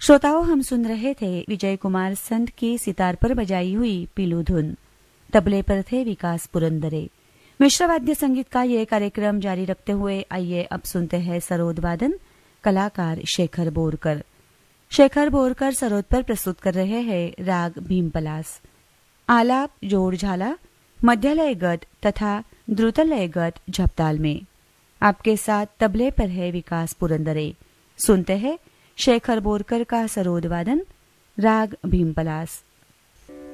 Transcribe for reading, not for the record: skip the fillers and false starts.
श्रोताओं, हम सुन रहे थे विजय कुमार संत की सितार पर बजाई हुई पीलू धुन। तबले पर थे विकास पुरंदरे। मिश्र वाद्य संगीत का ये कार्यक्रम जारी रखते हुए आइए अब सुनते हैं सरोद वादन, कलाकार शेखर बोरकर। शेखर बोरकर सरोद पर प्रस्तुत कर रहे हैं राग भीमपलास। आलाप जोड़ झाला, मध्यलय गत तथा द्रुतलय गत झपताल में। आपके साथ तबले पर है विकास पुरंदरे। सुनते हैं शेखर बोरकर का सरोद वादन, राग भीमपलास।